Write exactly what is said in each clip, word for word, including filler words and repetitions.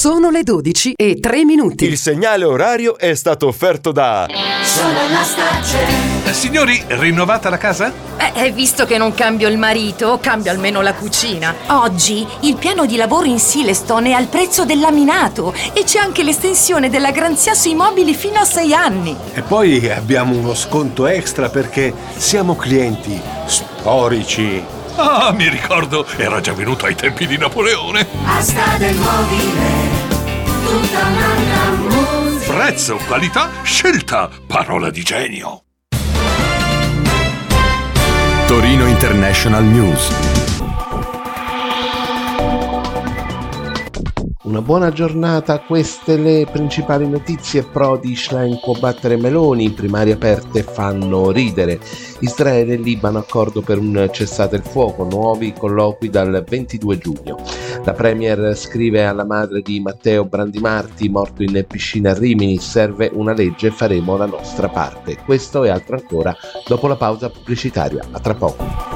Sono le dodici e tre minuti. Il segnale orario è stato offerto da Sonomastace. Eh, signori, rinnovata la casa? Eh, visto che non cambio il marito, cambio almeno la cucina. Oggi il piano di lavoro in Silestone è al prezzo del laminato e c'è anche l'estensione della garanzia sui mobili fino a sei anni. E poi abbiamo uno sconto extra perché siamo clienti storici. Ah, mi ricordo, era già venuto ai tempi di Napoleone. Asta del mobile, tutta un'altra musica. Prezzo, qualità, scelta, parola di genio. Torino International News. Una buona giornata, queste le principali notizie. Prodi, Schlein può battere Meloni, primarie aperte fanno ridere. Israele e Libano accordo per un cessate il fuoco, nuovi colloqui dal ventidue giugno. La Premier scrive alla madre di Matteo Brandimarti, morto in piscina a Rimini, serve una legge, faremo la nostra parte. Questo e altro ancora dopo la pausa pubblicitaria. A tra poco.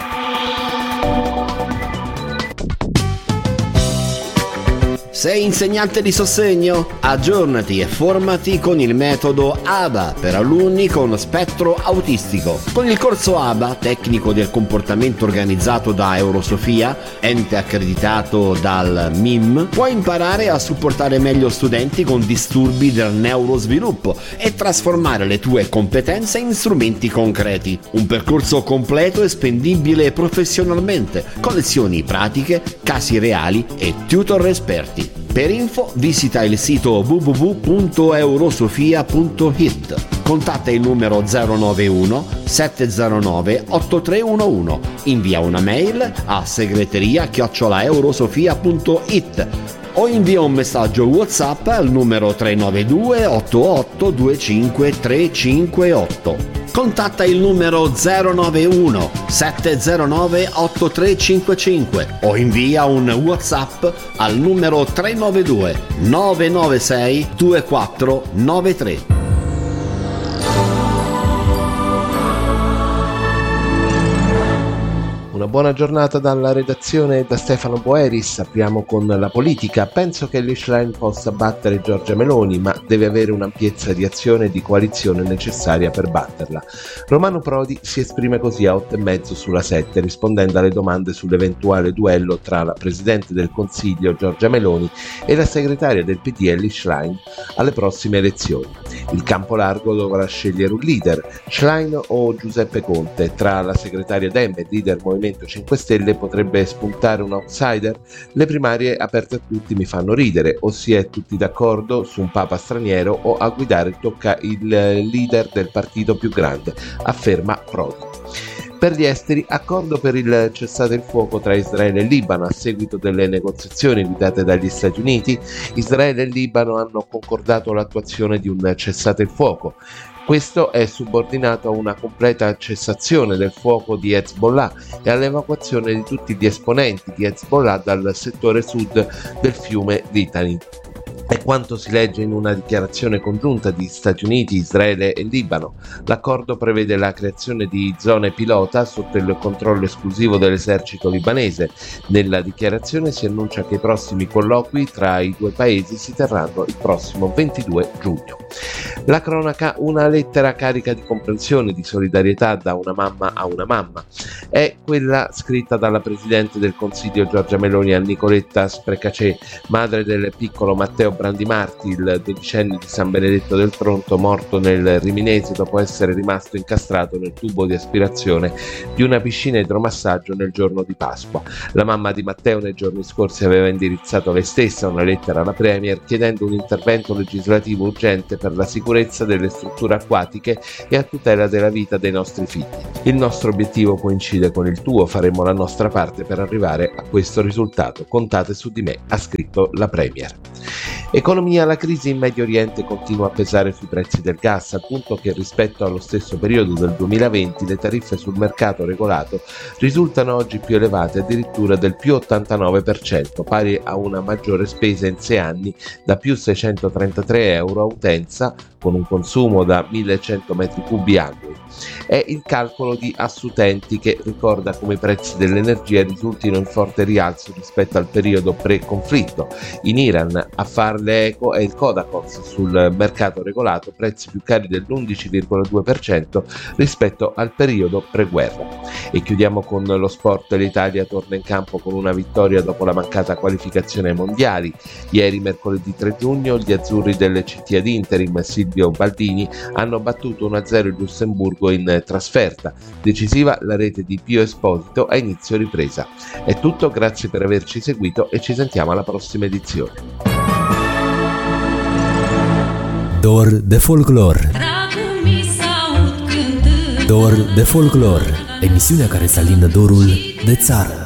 Sei insegnante di sostegno? Aggiornati e formati con il metodo A B A per alunni con spettro autistico. Con il corso A B A, tecnico del comportamento organizzato da Eurosofia, ente accreditato dal M I M, puoi imparare a supportare meglio studenti con disturbi del neurosviluppo e trasformare le tue competenze in strumenti concreti. Un percorso completo e spendibile professionalmente, con lezioni pratiche, casi reali e tutor esperti. Per info visita il sito w w w punto eurosofia punto i t. Contatta il numero zero nove uno sette zero nove otto tre uno uno. Invia una mail a segreteria chiocciola eurosofia punto i t o invia un messaggio WhatsApp al numero tre nove due otto otto due cinque tre cinque otto. Contatta il numero zero nove uno sette zero nove otto tre cinque cinque o invia un WhatsApp al numero tre nove due nove nove sei due quattro nove tre. Una buona giornata dalla redazione da Stefano Boeris. Apriamo con la politica. Penso che Schlein possa battere Giorgia Meloni, ma deve avere un'ampiezza di azione e di coalizione necessaria per batterla. Romano Prodi si esprime così a otto e mezzo sulla sette, rispondendo alle domande sull'eventuale duello tra la Presidente del Consiglio Giorgia Meloni e la segretaria del P D Schlein alle prossime elezioni. Il campo largo dovrà scegliere un leader, Schlein o Giuseppe Conte. Tra la segretaria Dem e leader Movimento cinque Stelle potrebbe spuntare un outsider? Le primarie aperte a tutti mi fanno ridere, o si è tutti d'accordo su un papa straniero o a guidare tocca il leader del partito più grande, afferma Prodi. Per gli esteri, accordo per il cessate il fuoco tra Israele e Libano. A seguito delle negoziazioni guidate dagli Stati Uniti, Israele e Libano hanno concordato l'attuazione di un cessate il fuoco. Questo è subordinato a una completa cessazione del fuoco di Hezbollah e all'evacuazione di tutti gli esponenti di Hezbollah dal settore sud del fiume Litani. È quanto si legge in una dichiarazione congiunta di Stati Uniti, Israele e Libano. L'accordo prevede la creazione di zone pilota sotto il controllo esclusivo dell'esercito libanese. Nella dichiarazione si annuncia che i prossimi colloqui tra i due paesi si terranno il prossimo ventidue giugno. La cronaca, una lettera carica di comprensione e di solidarietà da una mamma a una mamma. È quella scritta dalla Presidente del Consiglio Giorgia Meloni a Nicoletta Sprecacè, madre del piccolo Matteo Brandimarti, il dodicenne di San Benedetto del Tronto, morto nel Riminese dopo essere rimasto incastrato nel tubo di aspirazione di una piscina idromassaggio nel giorno di Pasqua. La mamma di Matteo nei giorni scorsi aveva indirizzato lei stessa una lettera alla Premier chiedendo un intervento legislativo urgente per la sicurezza delle strutture acquatiche e a tutela della vita dei nostri figli. Il nostro obiettivo coincide con il tuo, faremo la nostra parte per arrivare a questo risultato. Contate su di me, ha scritto la Premier. Economia, la crisi in Medio Oriente continua a pesare sui prezzi del gas, al punto che rispetto allo stesso periodo del duemilaventi le tariffe sul mercato regolato risultano oggi più elevate addirittura del più ottantanove per cento, pari a una maggiore spesa in sei anni da più seicentotrentatré euro a utenza, con un consumo da millecento metri cubi annui. È il calcolo di Assutenti che ricorda come i prezzi dell'energia risultino in forte rialzo rispetto al periodo pre-conflitto. In Iran a farle eco è il Kodakons sul mercato regolato, prezzi più cari dell'undici virgola due per cento rispetto al periodo pre-guerra. E chiudiamo con lo sport. L'Italia torna in campo con una vittoria dopo la mancata qualificazione ai mondiali. Ieri, mercoledì tre giugno, gli azzurri del C T ad interim Silvio Baldini hanno battuto uno a zero il Lussemburgo in trasferta. Decisiva la rete di Pio Esposito a inizio ripresa. È tutto, grazie per averci seguito e ci sentiamo alla prossima edizione. Dor de Folklore. Dor de Folklore, emisiunea care să alindă dorul de țară.